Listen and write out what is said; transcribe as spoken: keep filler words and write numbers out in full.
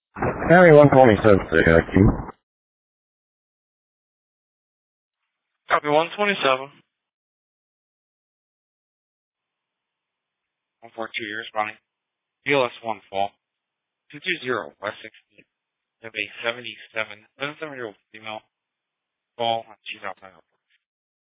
Harry one twenty-seven, say I Q. Copy one twenty-seven. one four two, you're responding. B L S one fall. two two zero, West sixteen. You have a seventy-seven, seventy-seven year old female. Fall, she's outside.